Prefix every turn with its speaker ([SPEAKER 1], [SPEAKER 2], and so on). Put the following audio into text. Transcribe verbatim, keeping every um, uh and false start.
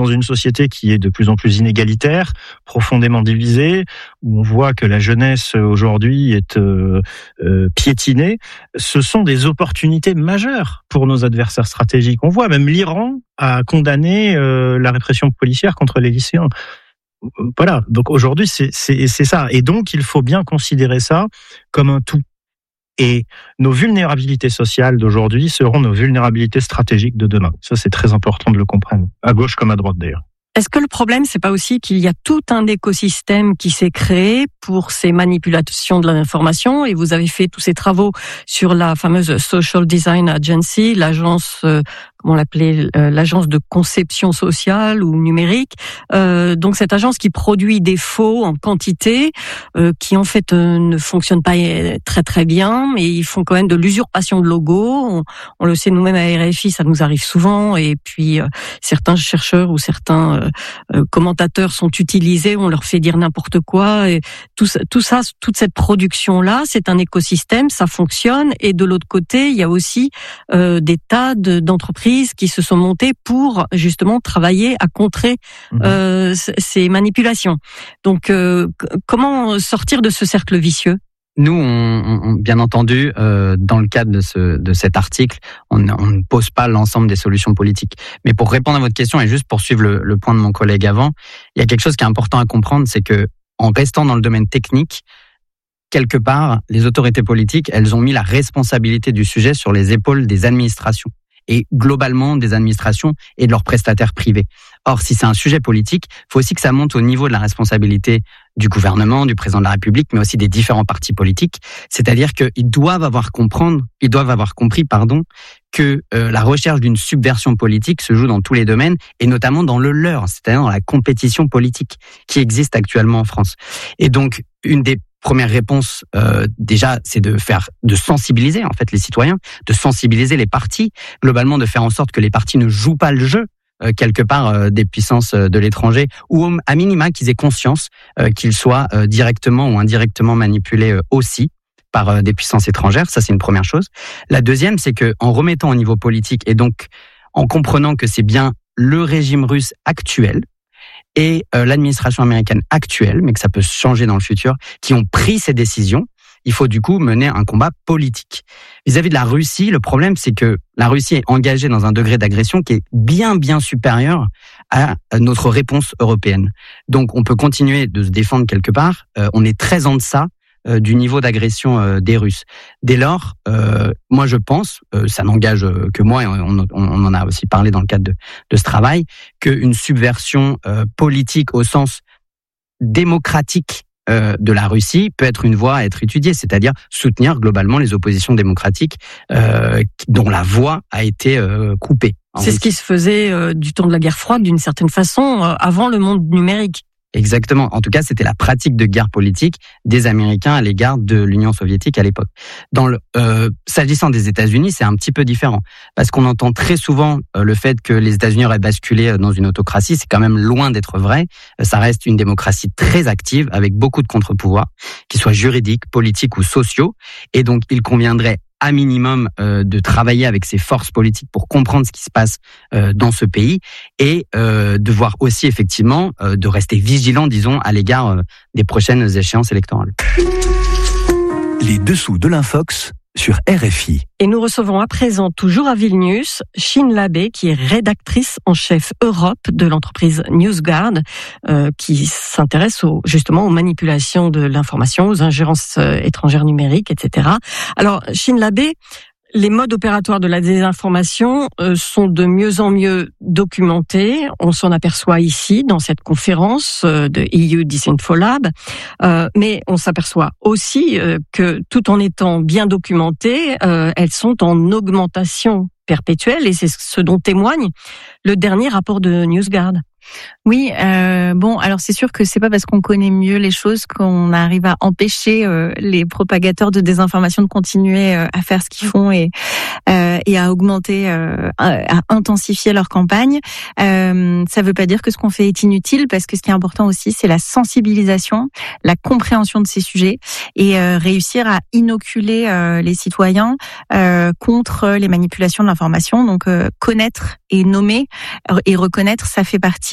[SPEAKER 1] dans une société qui est de plus en plus inégalitaire, profondément divisée, où on voit que la jeunesse aujourd'hui est euh, euh, piétinée. Ce sont des opportunités majeures pour nos adversaires stratégiques. On voit même l'Iran a condamné euh, la répression policière contre les lycéens. Voilà, donc aujourd'hui c'est, c'est, c'est ça. Et donc il faut bien considérer ça comme un tout. Et nos vulnérabilités sociales d'aujourd'hui seront nos vulnérabilités stratégiques de demain. Ça, c'est très important de le comprendre, à gauche comme à droite d'ailleurs.
[SPEAKER 2] Est-ce que le problème, c'est pas aussi qu'il y a tout un écosystème qui s'est créé pour ces manipulations de l'information, et vous avez fait tous ces travaux sur la fameuse Social Design Agency, l'agence, euh, comment on l'appelait, euh, l'agence de conception sociale ou numérique. Euh, donc cette agence qui produit des faux en quantité, euh, qui en fait euh, ne fonctionne pas très très bien, mais ils font quand même de l'usurpation de logos. On, on le sait nous-mêmes à R F I, ça nous arrive souvent, et puis euh, certains chercheurs ou certains euh, euh, commentateurs sont utilisés, on leur fait dire n'importe quoi. Et tout, tout ça, toute cette production-là, c'est un écosystème, ça fonctionne. Et de l'autre côté, il y a aussi euh, des tas de, d'entreprises qui se sont montées pour justement travailler à contrer euh, mmh. ces manipulations. Donc, euh, comment sortir de ce cercle vicieux ?
[SPEAKER 3] Nous, on, on, bien entendu, euh, dans le cadre de, ce, de cet article, on, on ne pose pas l'ensemble des solutions politiques. Mais pour répondre à votre question et juste pour suivre le, le point de mon collègue avant, il y a quelque chose qui est important à comprendre, c'est que en restant dans le domaine technique, quelque part, les autorités politiques, elles ont mis la responsabilité du sujet sur les épaules des administrations et globalement des administrations et de leurs prestataires privés. Or, si c'est un sujet politique, il faut aussi que ça monte au niveau de la responsabilité du gouvernement, du président de la République, mais aussi des différents partis politiques. C'est-à-dire qu'ils doivent avoir comprendre, ils doivent avoir compris, pardon, que euh, la recherche d'une subversion politique se joue dans tous les domaines et notamment dans le leur, c'est-à-dire dans la compétition politique qui existe actuellement en France. Et donc, une des première réponse, euh, déjà, c'est de faire, de sensibiliser en fait les citoyens, de sensibiliser les partis, globalement de faire en sorte que les partis ne jouent pas le jeu euh, quelque part euh, des puissances euh, de l'étranger, ou à minima qu'ils aient conscience euh, qu'ils soient euh, directement ou indirectement manipulés euh, aussi par euh, des puissances étrangères. Ça, c'est une première chose. La deuxième, c'est que en remettant au niveau politique et donc en comprenant que c'est bien le régime russe actuel et euh, l'administration américaine actuelle, mais que ça peut changer dans le futur, qui ont pris ces décisions, il faut du coup mener un combat politique. Vis-à-vis de la Russie, le problème, c'est que la Russie est engagée dans un degré d'agression qui est bien, bien supérieur à notre réponse européenne. Donc, on peut continuer de se défendre quelque part. Euh, on est très en deçà euh, du niveau d'agression euh, des Russes. Dès lors, euh, moi, je pense, euh, ça n'engage euh, que moi, et on, on, on en a aussi parlé dans le cadre de, de ce travail, qu'une subversion euh, politique au sens démocratique Euh, de la Russie peut être une voie à être étudiée, c'est-à-dire soutenir globalement les oppositions démocratiques euh, dont la voie a été euh, coupée.
[SPEAKER 2] C'est ce qui se faisait euh, du temps de la guerre froide d'une certaine façon, euh, avant le monde numérique.
[SPEAKER 3] Exactement. En tout cas, c'était la pratique de guerre politique des Américains à l'égard de l'Union soviétique à l'époque. Dans le, euh, s'agissant des États-Unis, c'est un petit peu différent parce qu'on entend très souvent euh, le fait que les États-Unis auraient basculé dans une autocratie. C'est quand même loin d'être vrai. Ça reste une démocratie très active avec beaucoup de contre-pouvoirs, qu'ils soient juridiques, politiques ou sociaux. Et donc, il conviendrait à minimum euh, de travailler avec ces forces politiques pour comprendre ce qui se passe euh, dans ce pays et euh, de voir aussi effectivement euh, de rester vigilant, disons, à l'égard euh, des prochaines échéances électorales.
[SPEAKER 4] Les dessous de l'Infox sur R F I.
[SPEAKER 2] Et nous recevons à présent, toujours à Vilnius, Chine Labbé, qui est rédactrice en chef Europe de l'entreprise NewsGuard, euh, qui s'intéresse au, justement aux manipulations de l'information, aux ingérences euh, étrangères numériques, et cetera. Alors, Chine Labbé, les modes opératoires de la désinformation euh, sont de mieux en mieux documentés. On s'en aperçoit ici, dans cette conférence euh, de E U Disinfolab. Euh, mais on s'aperçoit aussi euh, que, tout en étant bien documentées, euh, elles sont en augmentation perpétuelle. Et c'est ce dont témoigne le dernier rapport de NewsGuard.
[SPEAKER 5] Oui, euh, bon, alors c'est sûr que c'est pas parce qu'on connaît mieux les choses qu'on arrive à empêcher euh, les propagateurs de désinformation de continuer euh, à faire ce qu'ils font et euh, et à augmenter, euh, à intensifier leur campagne. Euh, ça veut pas dire que ce qu'on fait est inutile, parce que ce qui est important aussi, c'est la sensibilisation, la compréhension de ces sujets et euh, réussir à inoculer euh, les citoyens euh, contre les manipulations de l'information. Donc euh, connaître et nommer et reconnaître, ça fait partie